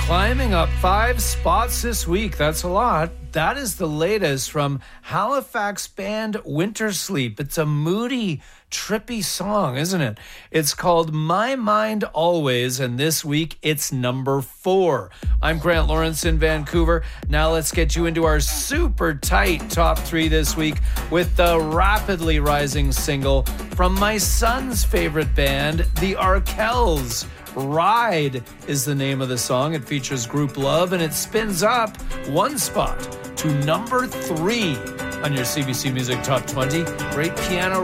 Climbing up 5 spots this week. That's a lot. That is the latest from Halifax band Winter Sleep. It's a moody, trippy song, isn't it? It's called My Mind Always, and this week it's number 4. I'm Grant Lawrence in Vancouver. Now let's get you into our super tight top 3 this week with the rapidly rising single from my son's favorite band, the Arkells. Ride is the name of the song. It features Group Love, and it spins up 1 spot to number 3 on your CBC Music Top 20. Great piano